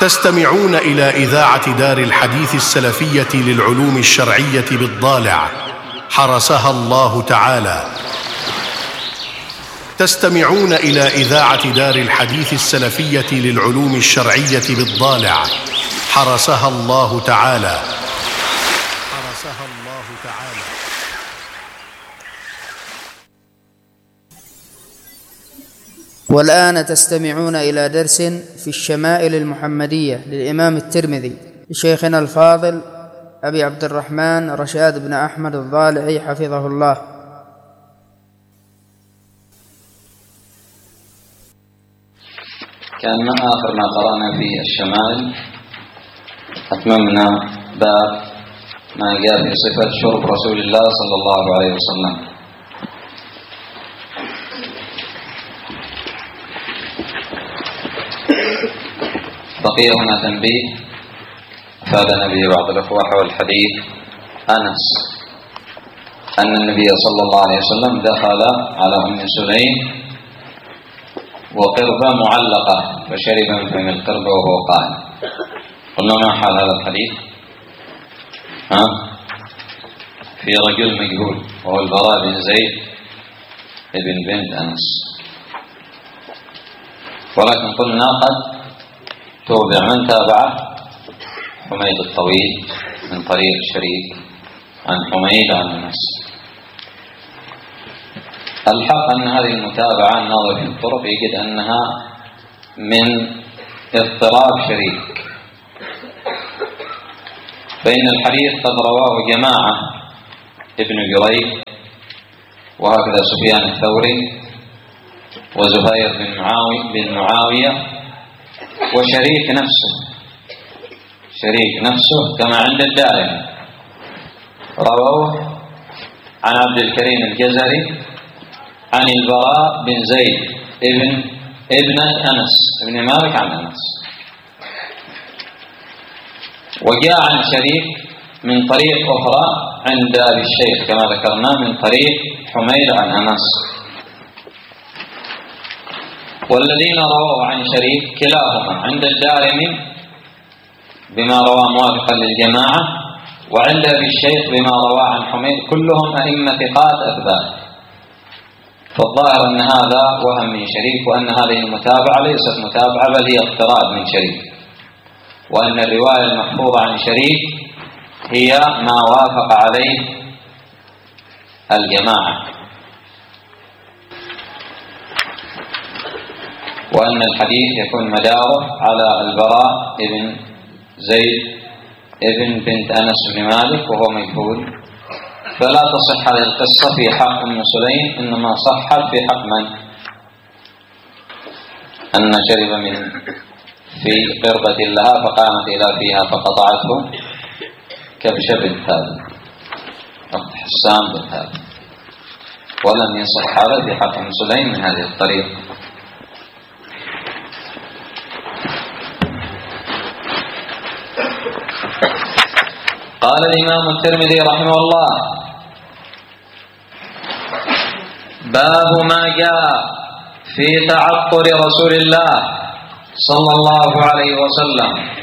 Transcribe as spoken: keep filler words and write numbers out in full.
تستمعون إلى إذاعة دار الحديث السلفية للعلوم الشرعية بالضالع حرسها الله تعالى. تستمعون إلى إذاعة دار الحديث السلفية للعلوم الشرعية بالضالع حرسها الله تعالى. حرسها الله تعالى. والآن تستمعون إلى درس في الشمائل المحمدية للإمام الترمذي لشيخنا الفاضل أبي عبد الرحمن رشاد بن أحمد الضالعي حفظه الله. كان آخر ما قرأنا في الشمائل أتممنا باب ما جاء في صفة شرب رسول الله صلى الله عليه وسلم. بقي هنا تنبيه أفادنا به بعض الأخوة حول الحديث أنس أن النبي صلى الله عليه وسلم دخل على أم سليم وقربة معلقة فشرب من فم القربة وهو قائم. قلنا ما حال هذا الحديث؟ ها؟ في رجل مجهول وهو البراء بن زيد ابن بنت أنس، ولكن قلنا قد توبع من تابعه حميد الطويل من طريق شريك عن حميد عن أنس. الحق أن هذه المتابعة الناظر في الطرق يجد أنها من اضطراب شريك، فإن الحديث قد رواه جماعة ابن جريج وهكذا سفيان الثوري وزهير بن معاوية, بن معاوية وشريك نفسه شريك نفسه كما عند الدارمي رواه عن عبد الكريم الجزري عن البراء بن زيد ابن ابن أنس ابن مالك عن أنس، وجاء عن شريك من طريق أخرى عند أبي الشيخ كما ذكرنا من طريق حميد عن أنس. والذين رووا عن شريك كلاهما عند الدارمي بما روى موافقا للجماعة، وعند أبي الشيخ بما روى عن حميد، كلهم أئمة ثقات أثبات. فالظاهر أن هذا وهم من شريك، وأن هذه المتابعة ليست متابعة بل هي اقتراب من شريك، وأن الرواية المحفوظة عن شريك هي ما وافق عليه الجماعة، وأن الحديث يكون مداره على البراء ابن زيد ابن بنت أنس بن مالك وهو مجهول، فلا تصح هذه القصة في حق أم سليم، إنما صحت في حق من؟ أن شرب من في قربة لها فقامت إلى فيها فقطعته كبش بنت ثابت أخت حسان بن ثابت، ولم يصح هذا في حق أم سليم من هذه الطريقة. قال الإمام الترمذي رحمه الله: باب ما جاء في تعطر رسول الله صلى الله عليه وسلم